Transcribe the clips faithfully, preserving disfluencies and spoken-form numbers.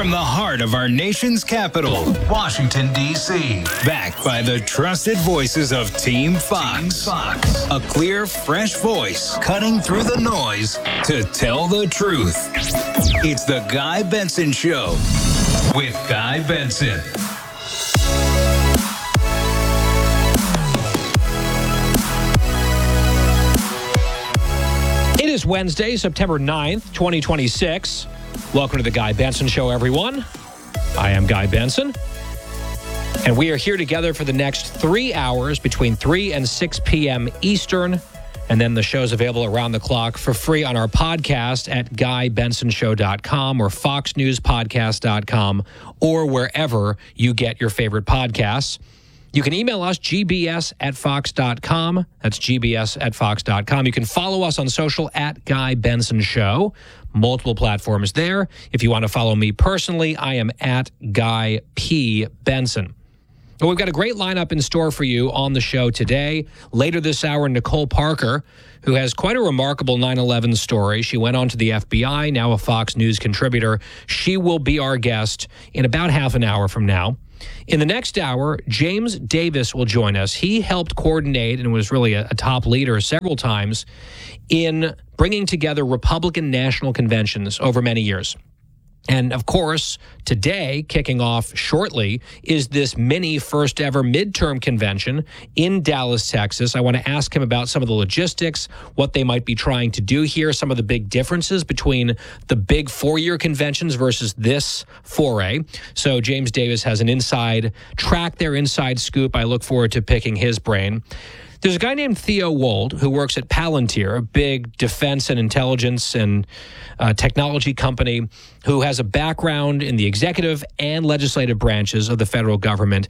From the heart of our nation's capital, Washington, D C Backed by the trusted voices of Team Fox. Team Fox. A clear, fresh voice cutting through the noise to tell the truth. It's the Guy Benson Show with Guy Benson. It is Wednesday, September ninth, twenty twenty-six. Welcome to the Guy Benson Show, everyone. I am Guy Benson, and we are here together for the next three hours between three and six p.m. Eastern, and then the show's available around the clock for free on our podcast at guy benson show dot com or fox news podcast dot com or wherever you get your favorite podcasts. You can email us, g b s at fox dot com. That's g b s at fox dot com. You can follow us on social at Guy Benson Show. Multiple platforms there. If you want to follow me personally, I am at Guy P. Benson. Well, we've got a great lineup in store for you on the show today. Later this hour, Nicole Parker, who has quite a remarkable nine eleven story. She went on to the F B I, now a Fox News contributor. She will be our guest in about half an hour from now. In the next hour, James Davis will join us. He helped coordinate and was really a, a top leader several times in bringing together Republican national conventions over many years. And of course, today, kicking off shortly, is this mini first ever midterm convention in Dallas, Texas. I want to ask him about some of the logistics, what they might be trying to do here, some of the big differences between the big four-year conventions versus this foray. So James Davis has an inside track there, inside scoop. I look forward to picking his brain. There's a guy named Theo Wold who works at Palantir, a big defense and intelligence and uh, technology company, who has a background in the executive and legislative branches of the federal government.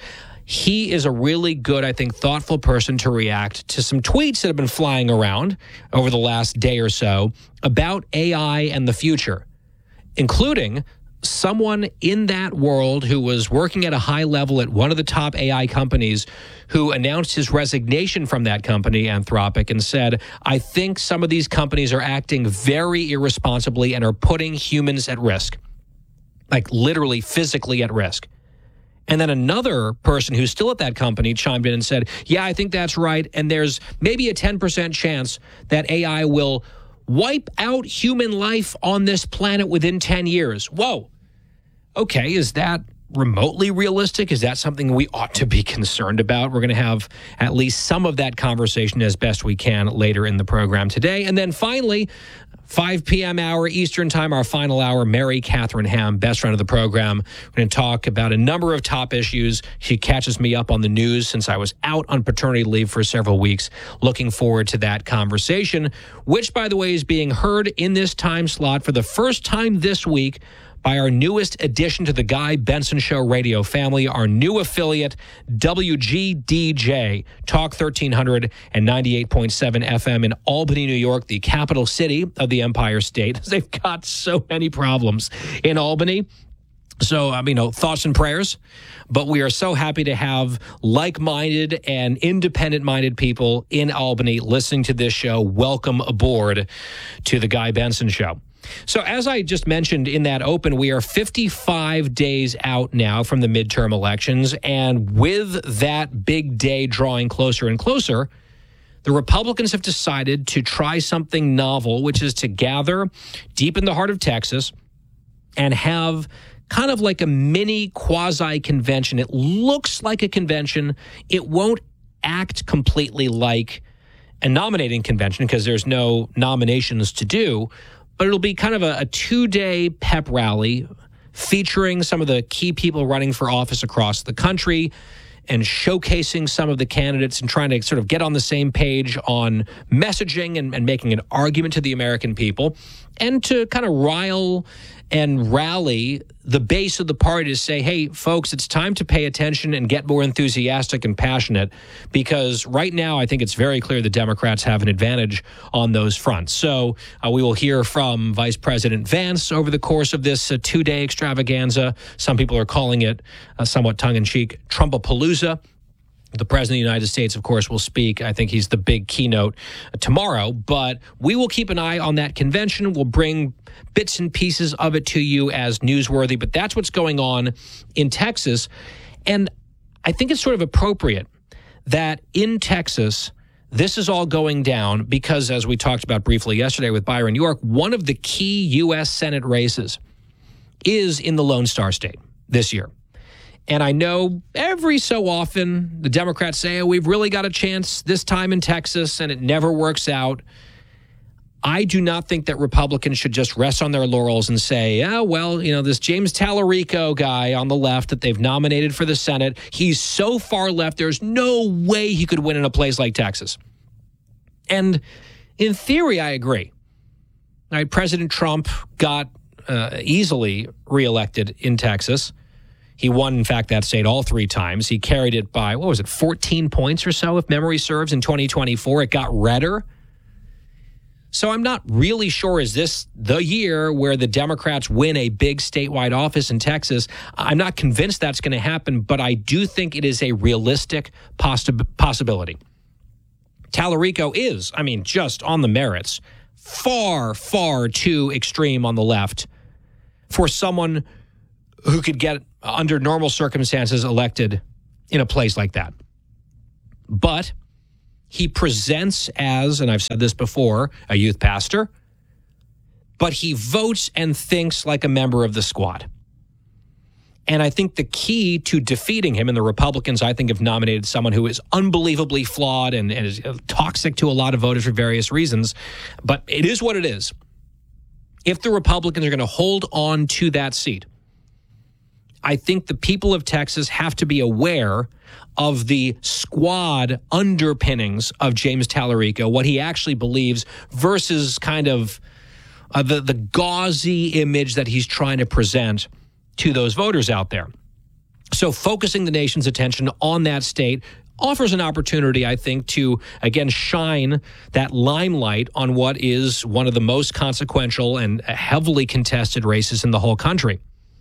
He is a really good, I think, thoughtful person to react to some tweets that have been flying around over the last day or so about A I and the future, including someone in that world who was working at a high level at one of the top A I companies who announced his resignation from that company, Anthropic, and said, I think some of these companies are acting very irresponsibly and are putting humans at risk, like literally physically at risk. And then another person who's still at that company chimed in and said, yeah, I think that's right. And there's maybe a ten percent chance that A I will wipe out human life on this planet within ten years. Whoa. Okay, is that remotely realistic? Is that something we ought to be concerned about? We're going to have at least some of that conversation as best we can later in the program today. And then finally, five p.m. hour Eastern time, our final hour, Mary Catherine Ham, best friend of the program. We're going to talk about a number of top issues. She catches me up on the news since I was out on paternity leave for several weeks. Looking forward to that conversation, which, by the way, is being heard in this time slot for the first time this week by our newest addition to the Guy Benson Show radio family, our new affiliate, W G D J, Talk thirteen hundred and ninety-eight point seven F M in Albany, New York, the capital city of the Empire State. They've got so many problems in Albany. So, I mean, you know, thoughts and prayers, but we are so happy to have like-minded and independent-minded people in Albany listening to this show. Welcome aboard to the Guy Benson Show. So as I just mentioned in that open, we are fifty-five days out now from the midterm elections. And with that big day drawing closer and closer, the Republicans have decided to try something novel, which is to gather deep in the heart of Texas and have kind of like a mini quasi-convention. It looks like a convention. It won't act completely like a nominating convention because there's no nominations to do. But it'll be kind of a, a two-day pep rally featuring some of the key people running for office across the country and showcasing some of the candidates and trying to sort of get on the same page on messaging and, and making an argument to the American people and to kind of rile and rally the base of the party to say, hey, folks, it's time to pay attention and get more enthusiastic and passionate, because right now I think it's very clear the Democrats have an advantage on those fronts. So uh, we will hear from Vice President Vance over the course of this uh, two-day extravaganza. Some people are calling it uh, somewhat tongue-in-cheek Trumpapalooza. The President of the United States, of course, will speak. I think he's the big keynote tomorrow. But we will keep an eye on that convention. We'll bring bits and pieces of it to you as newsworthy. But that's what's going on in Texas. And I think it's sort of appropriate that in Texas, this is all going down because, as we talked about briefly yesterday with Byron York, one of the key U S Senate races is in the Lone Star State this year. And I know every so often the Democrats say, oh, we've really got a chance this time in Texas, and it never works out. I do not think that Republicans should just rest on their laurels and say, oh, well, you know, this James Tallarico guy on the left that they've nominated for the Senate, he's so far left, there's no way he could win in a place like Texas. And in theory, I agree. All right, President Trump got uh, easily reelected in Texas. He won, in fact, that state all three times. He carried it by, what was it, fourteen points or so, if memory serves, in twenty twenty-four. It got redder. So I'm not really sure, is this the year where the Democrats win a big statewide office in Texas? I'm not convinced that's going to happen, but I do think it is a realistic possi- possibility. Tallarico is, I mean, just on the merits, far, far too extreme on the left for someone who could get, under normal circumstances, elected in a place like that. But he presents as, and I've said this before, a youth pastor, but he votes and thinks like a member of the squad. And I think the key to defeating him, and the Republicans, I think, have nominated someone who is unbelievably flawed and, and is toxic to a lot of voters for various reasons, but it is what it is. If the Republicans are going to hold on to that seat, I think the people of Texas have to be aware of the squad underpinnings of James Tallarico, what he actually believes, versus kind of uh, the, the gauzy image that he's trying to present to those voters out there. So focusing the nation's attention on that state offers an opportunity, I think, to, again, shine that limelight on what is one of the most consequential and heavily contested races in the whole country.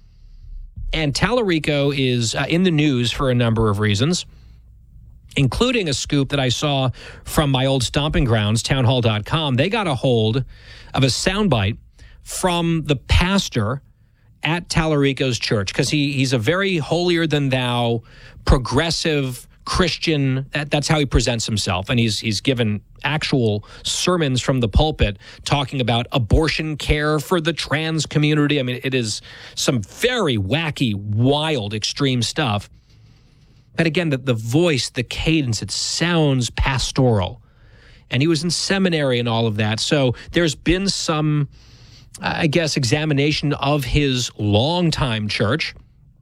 And Tallarico is uh, in the news for a number of reasons, including a scoop that I saw from my old stomping grounds, townhall dot com. They got a hold of a soundbite from the pastor at Tallarico's church, because he, he's a very holier-than-thou, progressive Christian. That, that's how he presents himself. And he's he's given actual sermons from the pulpit talking about abortion care for the trans community. I mean, it is some very wacky, wild, extreme stuff. But again, the, the voice, the cadence, it sounds pastoral. And he was in seminary and all of that. So there's been some, I guess, examination of his longtime church.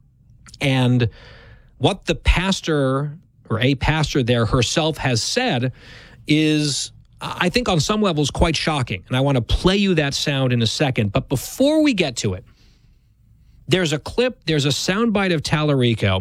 And what the pastor, or a pastor there herself, has said is, I think on some levels, quite shocking. And I want to play you that sound in a second. But before we get to it, there's a clip, there's a soundbite of Tallarico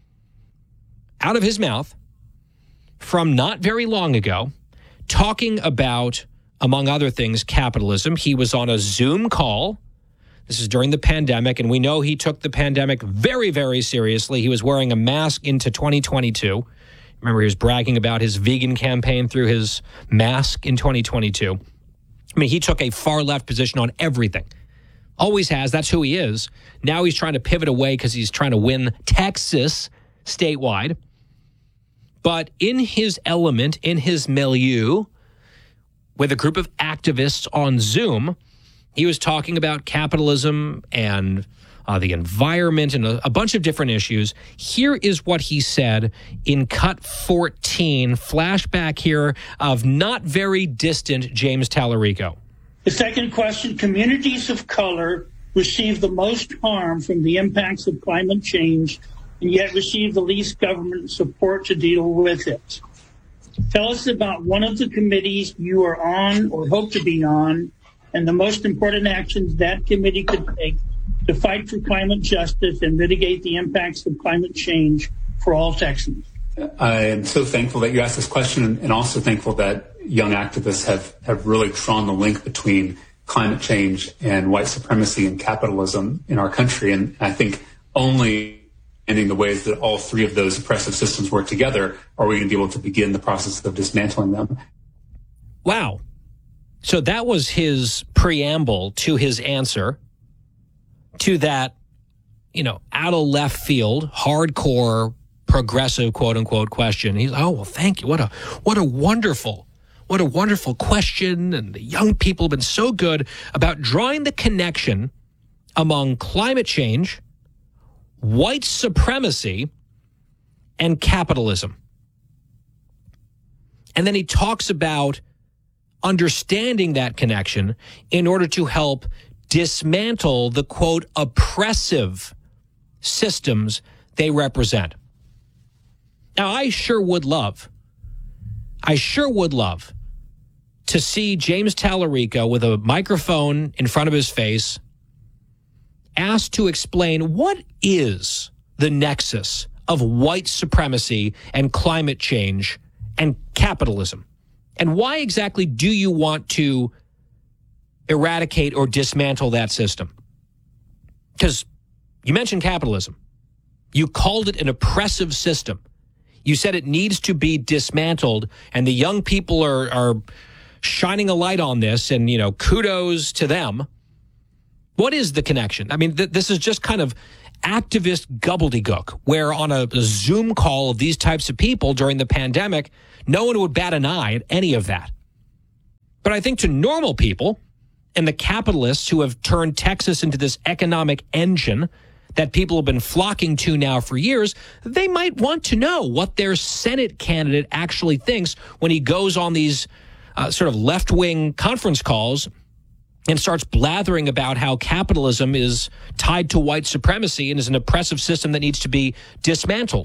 out of his mouth from not very long ago, talking about, among other things, capitalism. He was on a Zoom call. This is during the pandemic, and we know he took the pandemic very, very seriously. He was wearing a mask into twenty twenty-two. Remember, he was bragging about his vegan campaign through his mask in twenty twenty-two. I mean, he took a far-left position on everything. Always has. That's who he is. Now he's trying to pivot away because he's trying to win Texas statewide. But in his element, in his milieu, with a group of activists on Zoom, he was talking about capitalism and uh, the environment and a, a bunch of different issues. Here is what he said in cut fourteen, flashback here of not very distant James Tallarico. The second question, communities of color receive the most harm from the impacts of climate change and yet receive the least government support to deal with it. Tell us about one of the committees you are on or hope to be on, and the most important actions that committee could take to fight for climate justice and mitigate the impacts of climate change for all Texans. I am so thankful that you asked this question, and also thankful that young activists have, have really drawn the link between climate change and white supremacy and capitalism in our country. And I think only understanding the ways that all three of those oppressive systems work together, are we going to be able to begin the process of dismantling them? Wow. So that was his preamble to his answer to that, you know, out of left field, hardcore, progressive, quote unquote, question. He's, oh, well, thank you. What a, what a wonderful, what a wonderful question. And the young people have been so good about drawing the connection among climate change, white supremacy, and capitalism. And then he talks about understanding that connection in order to help dismantle the, quote, oppressive systems they represent. Now, I sure would love, I sure would love to see James Tallarico with a microphone in front of his face asked to explain what is the nexus of white supremacy and climate change and capitalism. And why exactly do you want to eradicate or dismantle that system? Because you mentioned capitalism. You called it an oppressive system. You said it needs to be dismantled, and the young people are, are shining a light on this, and, you know, kudos to them. What is the connection? I mean, th- this is just kind of activist gobbledygook, where on a, a Zoom call of these types of people during the pandemic, no one would bat an eye at any of that. But I think to normal people and the capitalists who have turned Texas into this economic engine that people have been flocking to now for years, they might want to know what their Senate candidate actually thinks when he goes on these uh, sort of left-wing conference calls and starts blathering about how capitalism is tied to white supremacy and is an oppressive system that needs to be dismantled.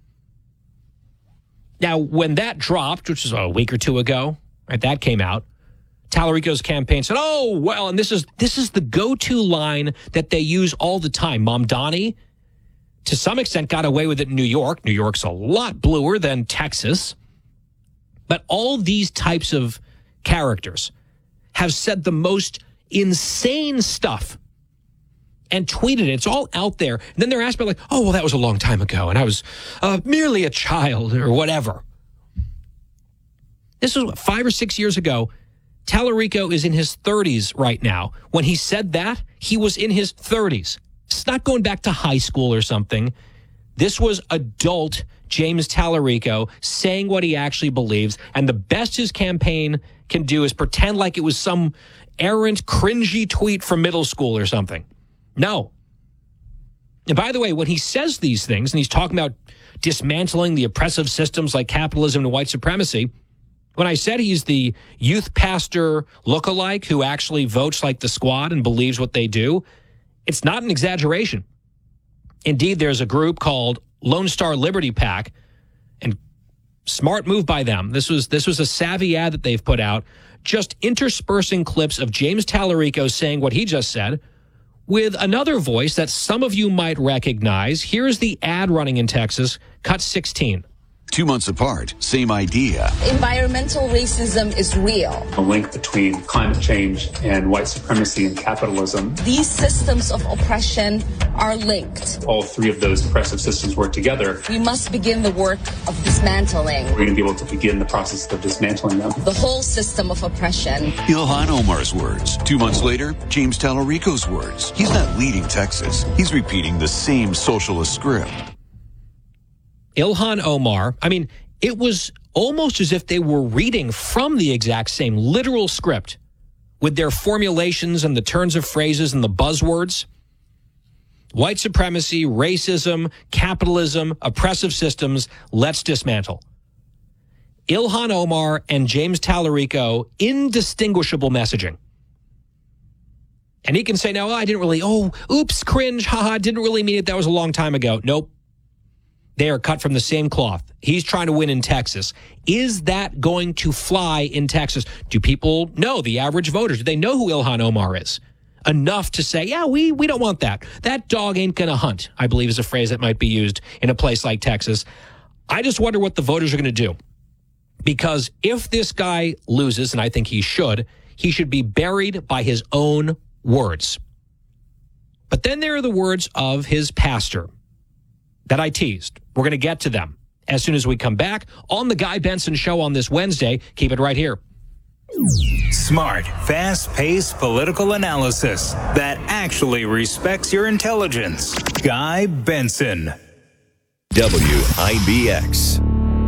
Now, when that dropped, which was a week or two ago, right, that came out, Tallarico's campaign said, oh, well, and this is this is the go-to line that they use all the time. Mamdani, to some extent, got away with it in New York. New York's a lot bluer than Texas. But all these types of characters have said the most insane stuff and tweeted it. It's all out there. And then they're asked about, like, oh, well, that was a long time ago, and I was uh, merely a child or whatever. This was what, five or six years ago. Tallarico is in his thirties right now. When he said that, he was in his thirties. It's not going back to high school or something. This was adult James Tallarico saying what he actually believes, and the best his campaign can do is pretend like it was some errant, cringy tweet from middle school or something. No. And by the way, when he says these things, and he's talking about dismantling the oppressive systems like capitalism and white supremacy, when I said he's the youth pastor lookalike who actually votes like the squad and believes what they do, it's not an exaggeration. Indeed, there's a group called Lone Star Liberty PAC, and smart move by them. This was this was a savvy ad that they've put out, just interspersing clips of James Tallarico saying what he just said with another voice that some of you might recognize. Here's the ad running in Texas, cut sixteen. Two months apart, same idea. Environmental racism is real. The link between climate change and white supremacy and capitalism. These systems of oppression are linked. All three of those oppressive systems work together. We must begin the work of dismantling. We're going to be able to begin the process of dismantling them. The whole system of oppression. Ilhan Omar's words. Two months later, James Tallarico's words. He's not leading Texas. He's repeating the same socialist script. Ilhan Omar, I mean, it was almost as if they were reading from the exact same literal script with their formulations and the turns of phrases and the buzzwords. White supremacy, racism, capitalism, oppressive systems, let's dismantle. Ilhan Omar and James Tallarico, indistinguishable messaging. And he can say, no, I didn't really, oh, oops, cringe, haha, didn't really mean it, that was a long time ago. Nope. They are cut from the same cloth. He's trying to win in Texas. Is that going to fly in Texas? Do people know, the average voters, do they know who Ilhan Omar is? Enough to say, yeah, we we don't want that. That dog ain't going to hunt, I believe is a phrase that might be used in a place like Texas. I just wonder what the voters are going to do. Because if this guy loses, and I think he should, he should be buried by his own words. But then there are the words of his pastor, that I teased. We're going to get to them as soon as we come back on the Guy Benson Show on this Wednesday. Keep it right here. Smart, fast-paced political analysis that actually respects your intelligence. Guy Benson. W I B X.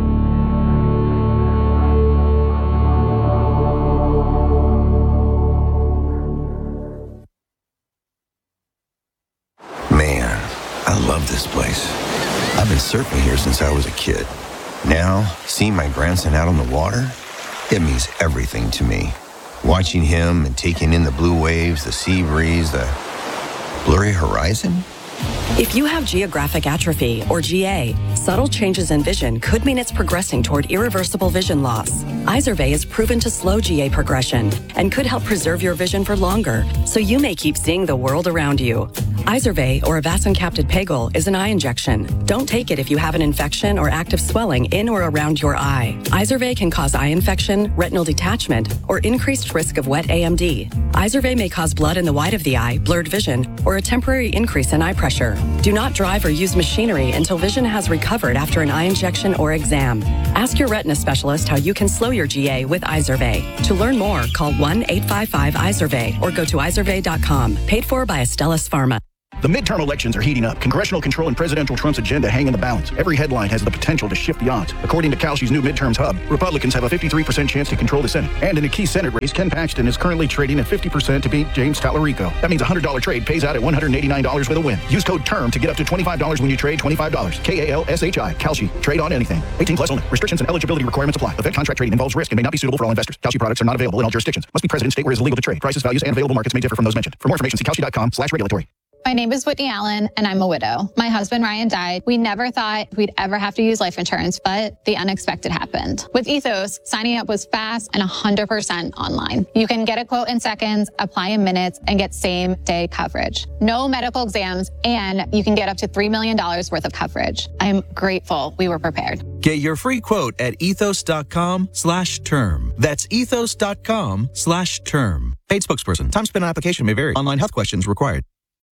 Man, I love this place. I've been surfing here since I was a kid. Now, seeing my grandson out on the water, it means everything to me. Watching him and taking in the blue waves, the sea breeze, the blurry horizon. If you have geographic atrophy, or G A, subtle changes in vision could mean it's progressing toward irreversible vision loss. Izervay is proven to slow G A progression and could help preserve your vision for longer, so you may keep seeing the world around you. Izervay, or avacincaptad pegol, is an eye injection. Don't take it if you have an infection or active swelling in or around your eye. Izervay can cause eye infection, retinal detachment, or increased risk of wet A M D. Izervay may cause blood in the white of the eye, blurred vision, or a temporary increase in eye pressure. Do not drive or use machinery until vision has recovered after an eye injection or exam. Ask your retina specialist how you can slow your G A with Izervay. To learn more, call one eight five five Izervay or go to izervay dot com. Paid for by Astellas Pharma. The midterm elections are heating up. Congressional control and presidential Trump's agenda hang in the balance. Every headline has the potential to shift the odds. According to Kalshi's new midterms hub, Republicans have a fifty-three percent chance to control the Senate. And in a key Senate race, Ken Paxton is currently trading at fifty percent to beat James Tallarico. That means a one hundred dollars trade pays out at one hundred eighty-nine dollars with a win. Use code TERM to get up to twenty-five dollars when you trade twenty-five dollars. K A L S H I. Kalshi. Trade on anything. eighteen plus only. Restrictions and eligibility requirements apply. Event contract trading involves risk and may not be suitable for all investors. Kalshi products are not available in all jurisdictions. Must be present in state where it is illegal to trade. Prices, values, and available markets may differ from those mentioned. For more information, see kalshi dot com slash regulatory. My name is Whitney Allen, and I'm a widow. My husband, Ryan, died. We never thought we'd ever have to use life insurance, but the unexpected happened. With Ethos, signing up was fast and one hundred percent online. You can get a quote in seconds, apply in minutes, and get same-day coverage. No medical exams, and you can get up to three million dollars worth of coverage. I'm grateful we were prepared. Get your free quote at ethos dot com slash term. That's ethos dot com slash term. Paid spokesperson. Time spent on application may vary. Online health questions required.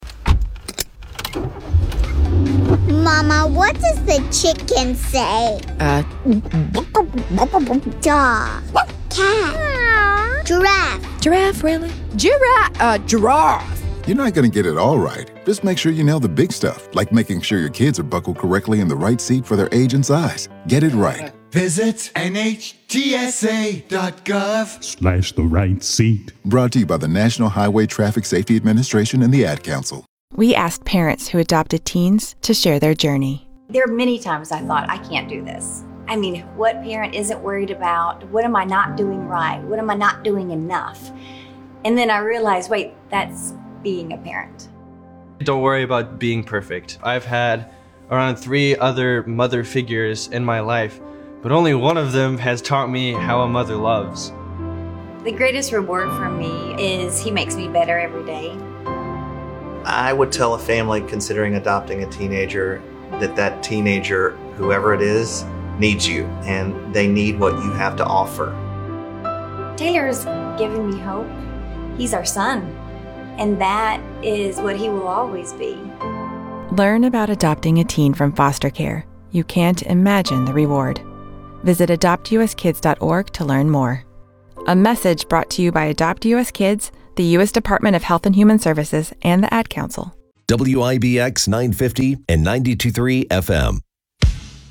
Mama, what does the chicken say? Uh. Dog. Cat. Giraffe. Giraffe, really? Giraffe. Uh, giraffe. You're not going to get it all right. Just make sure you nail the big stuff, like making sure your kids are buckled correctly in the right seat for their age and size. Get it right. Visit N H T S A dot gov slash the right seat. Brought to you by the National Highway Traffic Safety Administration and the Ad Council. We asked parents who adopted teens to share their journey. There are many times I thought, I can't do this. I mean, what parent isn't worried about? What am I not doing right? What am I not doing enough? And then I realized, wait, that's being a parent. Don't worry about being perfect. I've had around three other mother figures in my life, but only one of them has taught me how a mother loves. The greatest reward for me is he makes me better every day. I would tell a family considering adopting a teenager that that teenager, whoever it is, needs you, and they need what you have to offer. Taylor's given me hope. He's our son, and that is what he will always be. Learn about adopting a teen from foster care. You can't imagine the reward. Visit adopt u s kids dot org to learn more. A message brought to you by Adopt U S Kids, the U S Department of Health and Human Services, and the Ad Council. W I B X nine fifty and ninety-two point three F M.